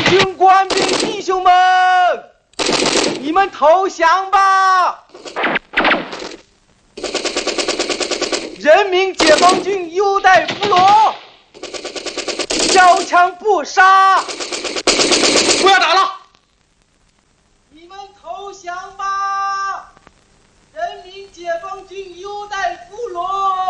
请官兵弟兄们，你们投降吧！人民解放军优待俘虏，交枪不杀， 不要打了！ 你们投降吧！人民解放军优待俘虏。